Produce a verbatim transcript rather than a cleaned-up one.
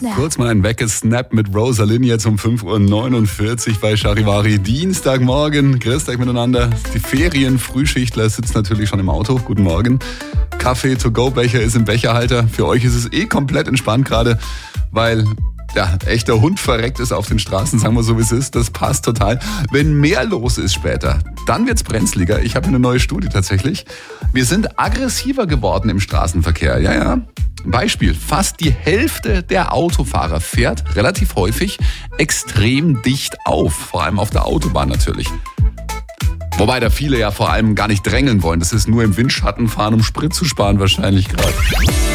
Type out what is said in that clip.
Snap. Kurz mal ein Weggesnap mit Rosalind jetzt um fünf Uhr neunundvierzig bei Charivari. Dienstagmorgen. Grüßt euch miteinander. Die Ferien-Frühschichtler sitzen natürlich schon im Auto. Guten Morgen. Kaffee-to-go-Becher ist im Becherhalter. Für euch ist es eh komplett entspannt gerade, weil ja, echter Hund verreckt ist auf den Straßen, sagen wir so wie es ist. Das passt total. Wenn mehr los ist später, dann wird's brenzliger. Ich habe eine neue Studie tatsächlich. Wir sind aggressiver geworden im Straßenverkehr. Ja, ja. Beispiel, fast die Hälfte der Autofahrer fährt relativ häufig extrem dicht auf. Vor allem auf der Autobahn natürlich. Wobei da viele ja vor allem gar nicht drängeln wollen. Das ist nur im Windschatten fahren, um Sprit zu sparen wahrscheinlich gerade.